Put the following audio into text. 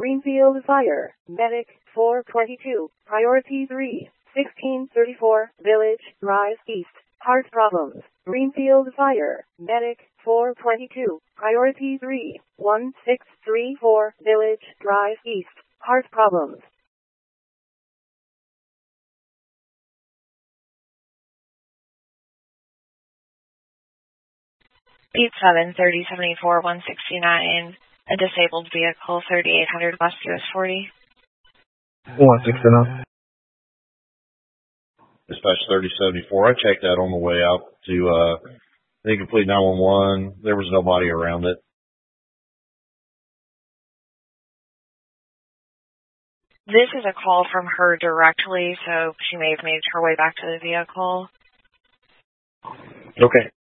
Greenfield Fire, Medic 422, Priority 3, 1634, Village Drive East, Heart Problems. Greenfield Fire, Medic 422, Priority 3, 1634, Village Drive East, Heart Problems. Beat 7, 3074, 169, a disabled vehicle, 3800 West US 40. 169. Dispatch 3074. I checked that on the way out to complete 911. There was nobody around it. This is a call from her directly, so she may have made her way back to the vehicle. Okay.